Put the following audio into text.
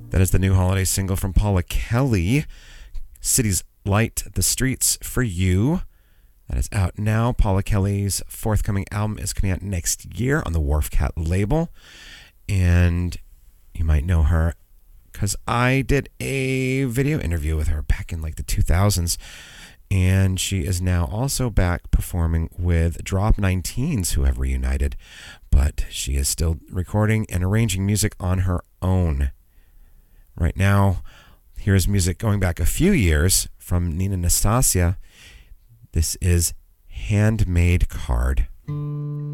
That is the new holiday single from Paula Kelly, Cities Light the Streets for You. That is out now. Paula Kelly's forthcoming album is coming out next year on the Wharf Cat label. And you might know her because I did a video interview with her back in like the 2000s. And she is now also back performing with Drop 19s, who have reunited. But she is still recording and arranging music on her own. Right now, here's music going back a few years from Nina Nastasia. This is Handmade Card.